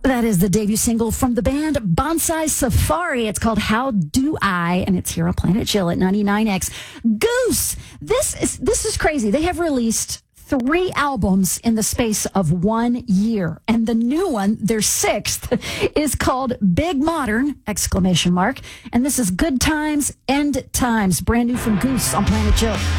That is the debut single from the band Bonsai Safari. It's called How Do I? And it's here on Planet Chill at 99X. Goose! This is crazy. They have released 3 albums in the space of 1 year. And the new one, their 6th, is called Big Modern, ! And this is Good Times, End Times, brand new from Goose on Planet Chill.